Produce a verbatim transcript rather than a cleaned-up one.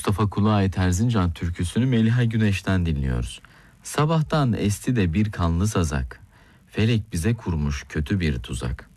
Mustafa Kuluğa ait Erzincan türküsünü Meliha Güneş'ten dinliyoruz. Sabahtan esti de bir kanlı sazak, felek bize kurmuş kötü bir tuzak.